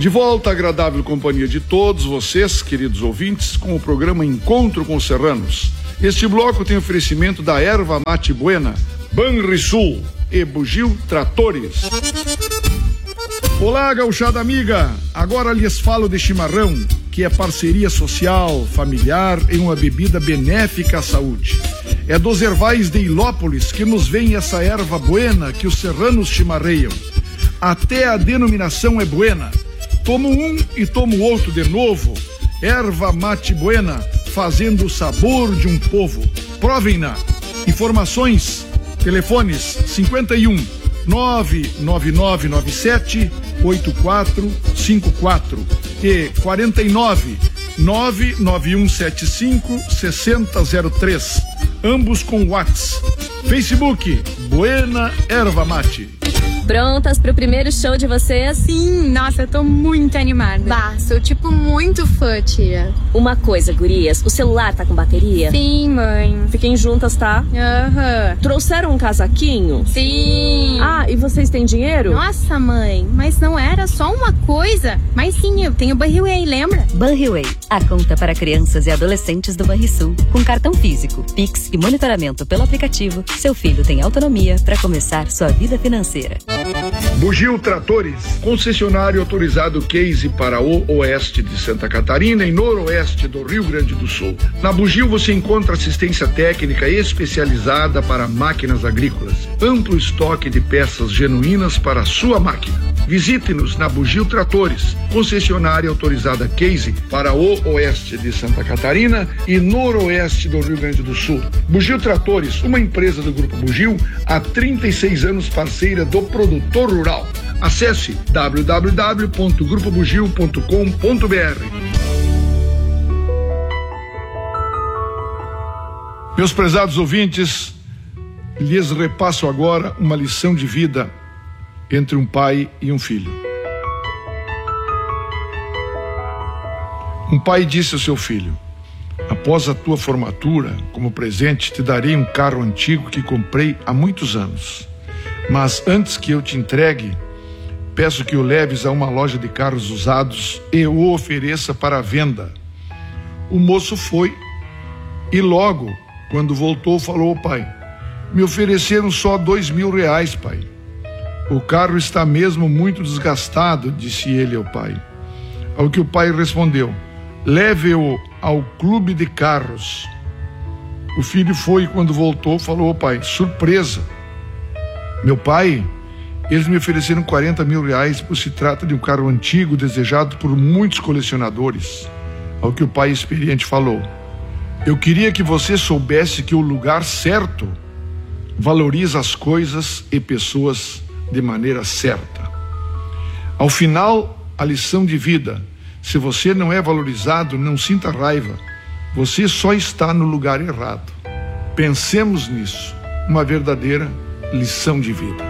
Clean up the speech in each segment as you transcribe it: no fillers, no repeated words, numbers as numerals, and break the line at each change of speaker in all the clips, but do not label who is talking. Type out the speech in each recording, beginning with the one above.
De volta à agradável companhia de todos vocês, queridos ouvintes, com o programa Encontro com Serranos. Este bloco tem oferecimento da Erva Mate Buena, Banrisul e Bugio Tratores. Olá, gauchada amiga, agora lhes falo de chimarrão, que é parceria social, familiar e uma bebida benéfica à saúde. É dos ervais de Ilópolis que nos vem essa erva buena que os serranos chimarreiam. Até a denominação é buena. Tomo um e tomo outro de novo. Erva Mate Buena, fazendo o sabor de um povo. Provem-na. Informações, telefones 51 99997 8454 e 49 99175 6003. Ambos com WhatsApp. Facebook, Buena Erva Mate.
Prontas pro primeiro show de vocês?
Sim, nossa, eu tô muito animada.
Bah, sou tipo muito fã, tia.
Uma coisa, gurias, o celular tá com bateria?
Sim, mãe.
Fiquem juntas, tá?
Aham.
Trouxeram um casaquinho?
Sim.
Ah, e vocês têm dinheiro?
Nossa, mãe, mas não era só uma coisa? Mas sim, eu tenho Banriway, lembra?
Banriway, a conta para crianças e adolescentes do Banrisul. Com cartão físico, Pix e monitoramento pelo aplicativo, seu filho tem autonomia para começar sua vida financeira.
Bugio Tratores, concessionário autorizado Case para o oeste de Santa Catarina e noroeste do Rio Grande do Sul. Na Bugio você encontra assistência técnica especializada para máquinas agrícolas, amplo estoque de peças genuínas para a sua máquina. Visite-nos na Bugio Tratores, concessionária autorizada Case para o oeste de Santa Catarina e noroeste do Rio Grande do Sul. Bugio Tratores, uma empresa do Grupo Bugio, há 36 anos parceira do produtor rural. Acesse www.grupobugio.com.br. Meus prezados ouvintes, lhes repasso agora uma lição de vida entre um pai e um filho. Um pai disse ao seu filho: após a tua formatura, como presente, te darei um carro antigo que comprei há muitos anos. Mas antes que eu te entregue, peço que o leves a uma loja de carros usados e o ofereça para venda. O moço foi e logo, quando voltou, falou ao pai: me ofereceram só R$2.000, pai. O carro está mesmo muito desgastado, disse ele ao pai. Ao que o pai respondeu: leve-o ao clube de carros. O filho foi e quando voltou falou ao pai: surpresa, meu pai, eles me ofereceram R$40.000, pois se trata de um carro antigo desejado por muitos colecionadores. Ao que o pai experiente falou: eu queria que você soubesse que o lugar certo valoriza as coisas e pessoas de maneira certa. Ao final, a lição de vida: se você não é valorizado, não sinta raiva, você só está no lugar errado. Pensemos nisso, uma verdadeira lição de vida.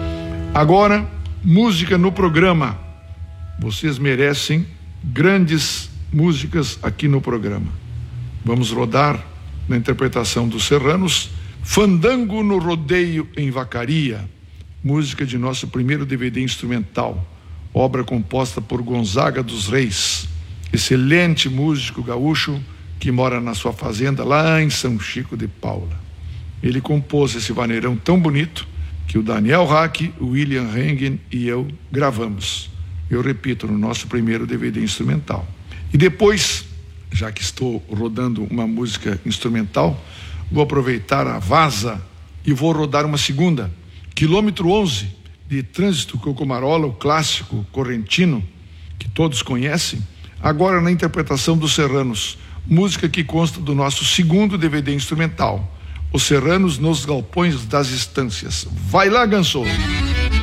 Agora, música no programa. Vocês merecem grandes músicas aqui no programa. Vamos rodar, na interpretação dos Serranos, Fandango no Rodeio em Vacaria, música de nosso primeiro DVD instrumental, obra composta por Gonzaga dos Reis, excelente músico gaúcho que mora na sua fazenda lá em São Chico de Paula. Ele compôs esse vaneirão tão bonito que o Daniel Hack, o William Hengen e eu gravamos. Eu repito, no nosso primeiro DVD instrumental. E depois, já que estou rodando uma música instrumental, vou aproveitar a vaza e vou rodar uma segunda, Quilômetro 11, de Trânsito Cocomarola, o clássico correntino, que todos conhecem, agora na interpretação dos Serranos, música que consta do nosso segundo DVD instrumental, Os Serranos nos Galpões das Estâncias. Vai lá, Ganso!